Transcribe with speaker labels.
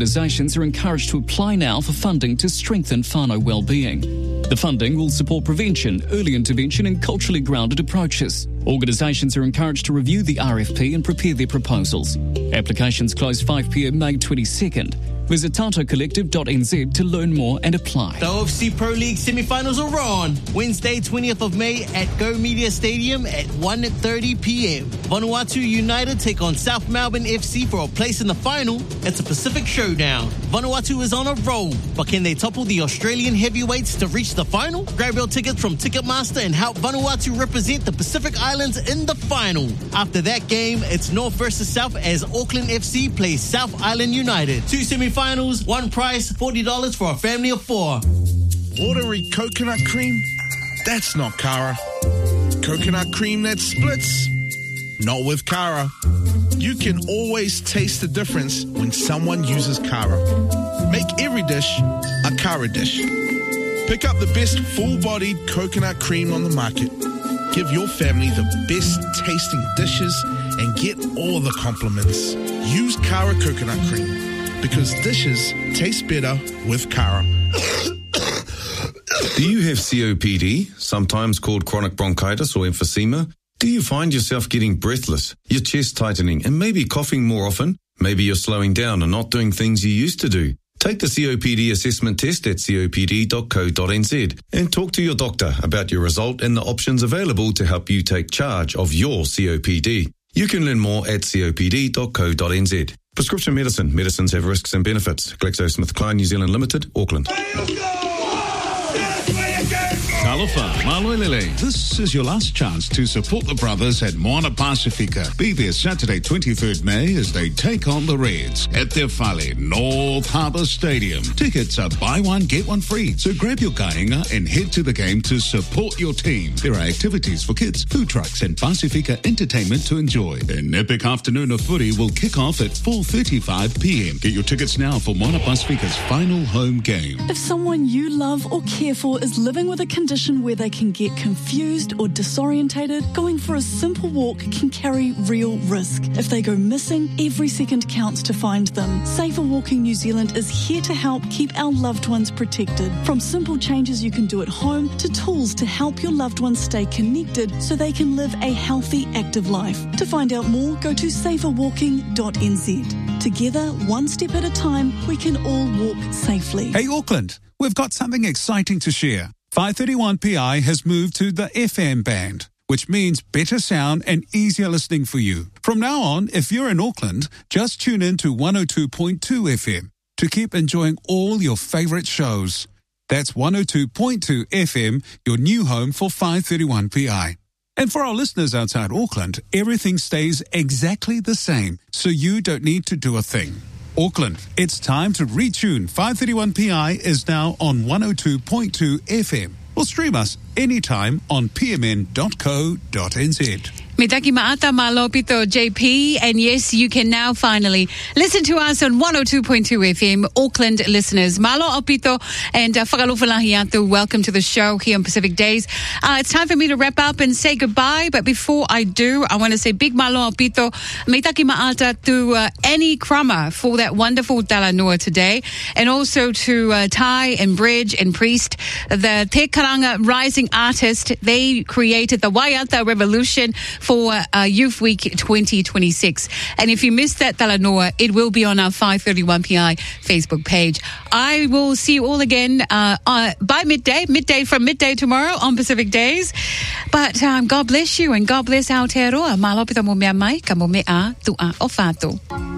Speaker 1: Organisations are encouraged to apply now for funding to strengthen whānau well-being. The funding will support prevention, early intervention and culturally grounded approaches. Organisations are encouraged to review the RFP and prepare their proposals. Applications close 5pm May 22nd. Visit tatocollective.nz to learn more and apply.
Speaker 2: The OFC Pro League semi-finals are on. Wednesday, 20th of May at Go Media Stadium at 1:30pm. Vanuatu United take on South Melbourne FC for a place in the final. It's a Pacific showdown. Vanuatu is on a roll, but can they topple the Australian heavyweights to reach the final? Grab your tickets from Ticketmaster and help Vanuatu represent the Pacific Islands in the final. After that game, it's North versus South as Auckland FC plays South Island United. Two semi-finals, one price, $40 for a family of 4.
Speaker 3: Watery coconut cream? That's not Kara. Coconut cream that splits? Not with Kara. You can always taste the difference when someone uses Kara. Make every dish a Kara dish. Pick up the best full-bodied coconut cream on the market. Give your family the best tasting dishes and get all the compliments. Use Kara coconut cream because dishes taste better with Kara.
Speaker 4: Do you have COPD, sometimes called chronic bronchitis or emphysema? Do you find yourself getting breathless, your chest tightening, and maybe coughing more often? Maybe you're slowing down and not doing things you used to do. Take the COPD assessment test at copd.co.nz and talk to your doctor about your result and the options available to help you take charge of your COPD. You can learn more at copd.co.nz. Prescription medicine. Medicines have risks and benefits. GlaxoSmithKline New Zealand Limited, Auckland.
Speaker 5: Talofa, Maloelele. This is your last chance to support the brothers at Moana Pacifica. Be there Saturday, 23rd May, as they take on the Reds at Te Whale, North Harbour Stadium. Tickets are buy one, get one free. So grab your kāinga and head to the game to support your team. There are activities for kids, food trucks and Pacifica entertainment to enjoy. An epic afternoon of footy will kick off at 4:35pm. Get your tickets now for Moana Pacifica's final home game.
Speaker 6: If someone you love or care for is living with a condition where they can get confused or disorientated, going for a simple walk can carry real risk. If they go missing, every second counts to find them. Safer Walking New Zealand is here to help keep our loved ones protected. From simple changes you can do at home to tools to help your loved ones stay connected so they can live a healthy, active life. To find out more, go to saferwalking.nz. Together, one step at a time, we can all walk safely.
Speaker 7: Hey Auckland, we've got something exciting to share. 531PI has moved to the FM band, which means better sound and easier listening for you. From now on, if you're in Auckland, just tune in to 102.2 FM to keep enjoying all your favourite shows. That's 102.2 FM, your new home for 531PI. And for our listeners outside Auckland, everything stays exactly the same, so you don't need to do a thing. Auckland, it's time to retune. 531PI is now on 102.2 FM. Or stream us anytime on pmn.co.nz.
Speaker 8: Mitaki Maata Malopito JP, and yes, you can now finally listen to us on 102.2 FM, Auckland listeners. Malo Opito and Whakalofalahi atu, welcome to the show here on Pacific Days. It's time for me to wrap up and say goodbye, but before I do, I want to say big Malo Opito, Mitaki Maata to Annie Crummer for that wonderful Talanua today, and also to Tai and Bridge and Priest, the Te Karanga Rising Artist. They created the Waiata Revolution for Youth Week 2026. And if you missed that Talanoa, it will be on our 531PI Facebook page. I will see you all again by midday from midday tomorrow on Pacific Days. But God bless you and God bless Aotearoa. Malopita mo mea mai, ka mo mea tua o whātou.